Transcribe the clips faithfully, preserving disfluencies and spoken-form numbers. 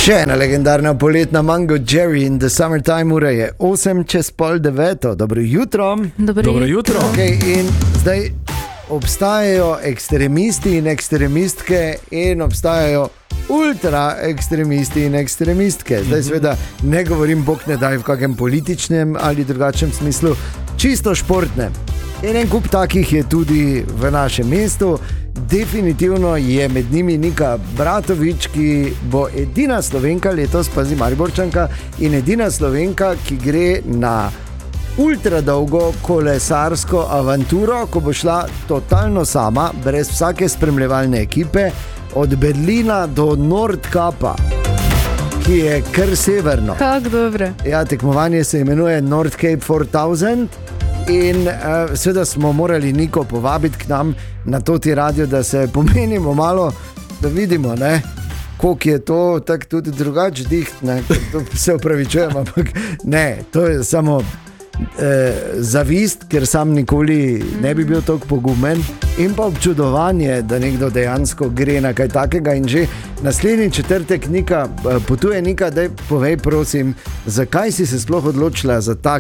Še ena legendarna poletna Mango Jerry in the Summertime, ura je osem čez pol deveto. Dobro jutro. Dobri. Dobro jutro. Okay, in zdaj obstajajo ekstremisti in ekstremistke in obstajajo ultra ekstremisti in ekstremistke. Zdaj seveda ne govorim, bog ne daj, v kakem političnem ali drugačnem smislu, čisto športnem. In en kup takih je tudi v našem mestu. Definitivno je med njimi Nika Bratovič, ki bo edina Slovenka letos, pazi Mariborčanka, in edina Slovenka, ki gre na ultra dolgo kolesarsko avanturo, ko bo šla totalno sama, brez vsake spremljevalne ekipe, od Berlina do Nordkapa, ki je kar severno. Kako dobro. Ja, tekmovanje se imenuje Nordcape štiri tisoč. In uh, seveda smo morali Niko povabiti k nam na to ti radio, da se pomenimo malo, da vidimo, ne, koliko je to tak tudi drugače diht, ne, to se upravičujem, ampak ne, to je samo eh, zavist, ker sam nikoli ne bi bil toliko pogumen, in pa občudovanje, da nekdo dejansko gre na kaj takega. In že naslednji četrtek Nika potuje. Nika, daj povej prosim, zakaj si se sploh odločila za tak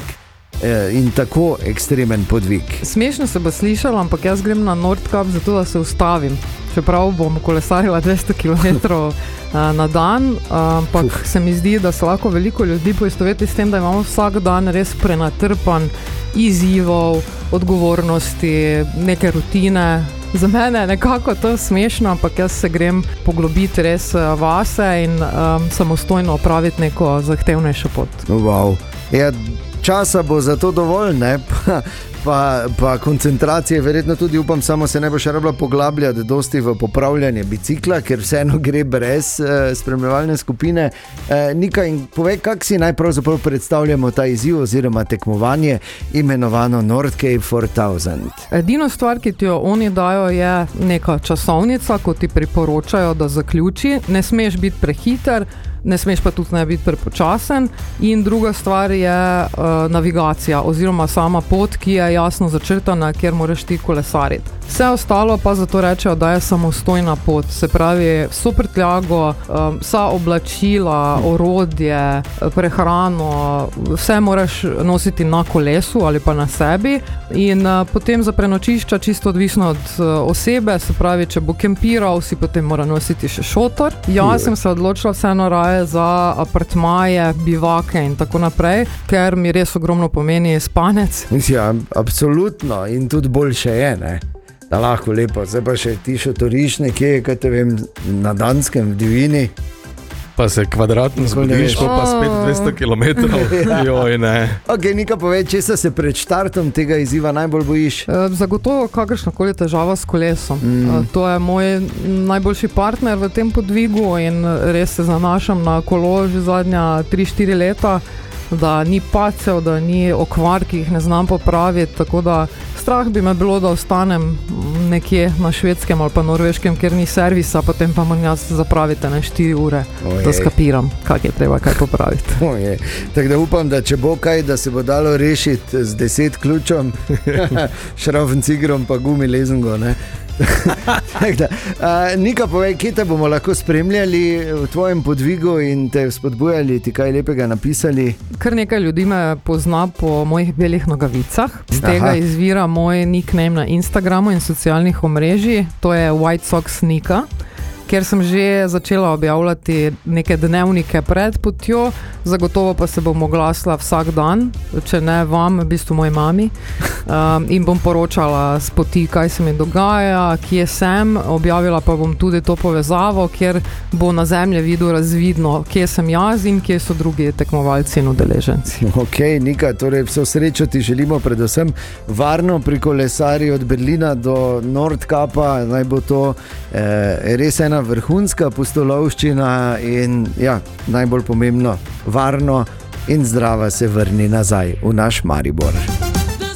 in tako ekstremen podvig. Smešno se bo slišalo, ampak jaz grem na Nordkap zato, da se ustavim. Čeprav bom kolesarila dvesto kilometrov na dan, ampak Uf. se mi zdi, da se lahko veliko ljudi poistoveti s tem, da imamo vsak dan res prenatrpan izzivov, odgovornosti, neke rutine. Za mene je nekako to smešno, ampak jaz se grem poglobiti res vase in um, samostojno opraviti neko zahtevnejšo pot. Wow. Ja, časa bo za to dovolj, ne? Pa, pa, pa koncentracije, verjetno tudi, upam, samo se ne bo še rabila poglabljati dosti v popravljanje bicikla, ker vseeno gre brez eh, spremljevalne skupine. Eh, Nika, in povej, kak si najpravzaprav predstavljamo ta izziv oziroma tekmovanje imenovano Nordcape štiri tisoč? Edino stvar, ki ti jo oni dajo, je neka časovnica, ko ti priporočajo, da zaključi. Ne smeš biti prehiter, ne smeš pa tudi ne biti prepočasen, in druga stvar je uh, navigacija oziroma sama pot, ki je jasno začrtana, kjer moraš ti kolesariti. Vse ostalo pa zato rečejo, da je samostojna pot, se pravi vso prtljago, um, vsa oblačila, orodje, prehrano, vse moraš nositi na kolesu ali pa na sebi, in uh, potem za prenočišča čisto odvisno od uh, osebe, se pravi, če bo kempiral, si potem mora nositi še šotor. Jaz sem se odločila vseeno raje za apartmaje, bivake in tako naprej, ker mi res ogromno pomeni spanec. Ja, absolutno, in tudi boljše je, ne? Da lahko lepo, zdaj pa še ti šotoriš nekje, kaj te vem, na Danskem, v divjini. Pa se kvadratno zbudiš, pa spet dvesto kilometrov. Ja. Joj, ne. Ok, Nika, povej, česa se pred štartom tega izziva najbolj bojiš? Zagotovo kakršnakoli težava s kolesom. Mm. To je moj najboljši partner v tem podvigu in res se zanašam na kolo že zadnja tri štiri leta, da ni pacev, da ni okvar, ki jih ne znam popraviti, tako da strah bi me bilo, da ostanem nekje na Švedskem ali pa Norveškem, kjer ni servisa, potem pa moram jaz zapraviti na štiri ure, Ojej. da skapiram, kak je treba kaj popraviti. Ojej. Tako da upam, da če bo kaj, da se bo dalo rešiti z deset ključom, šravncigrom pa gumi lezengo, ne? da, uh, Nika, povej, kje te bomo lahko spremljali v tvojem podvigu in te spodbujali, ti kaj lepega napisali? Kar nekaj ljudi me pozna po mojih belih nogavicah. Z tega Aha. izvira moj nickname na Instagramu in socialnih omrežij, to je White Sox Nika, ker sem že začela objavljati neke dnevnike pred potjo, zagotovo pa se bom oglasila vsak dan, če ne vam, v bistvu moji mami, um, in bom poročala s poti, kaj se mi dogaja, kje sem, objavila pa bom tudi to povezavo, kjer bo na zemljevidu razvidno, kje sem jaz in kje so drugi tekmovalci in udeleženci. Ok, Nika, torej vso srečo ti želimo, predvsem varno pri kolesarju od Berlina do Nordkapa, naj bo to eh, res ena vrhunska pustolovščina in ja, najbolj pomembno, varno in zdrava se vrni nazaj v naš Maribor.